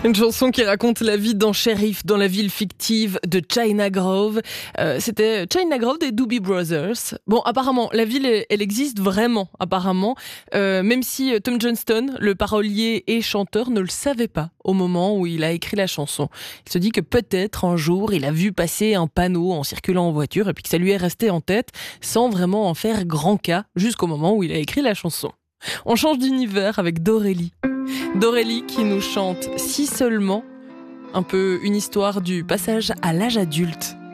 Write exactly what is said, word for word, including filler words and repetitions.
Une chanson qui raconte la vie d'un shérif dans la ville fictive de China Grove. Euh, c'était China Grove des Doobie Brothers. Bon, apparemment, la ville, elle existe vraiment, apparemment. Euh, même si Tom Johnston, le parolier et chanteur, ne le savait pas au moment où il a écrit la chanson. Il se dit que peut-être un jour, il a vu passer un panneau en circulant en voiture et puis que ça lui est resté en tête sans vraiment en faire grand cas jusqu'au moment où il a écrit la chanson. On change d'univers avec Dorélie. Dorélie qui nous chante Si seulement, un peu une histoire du passage à l'âge adulte.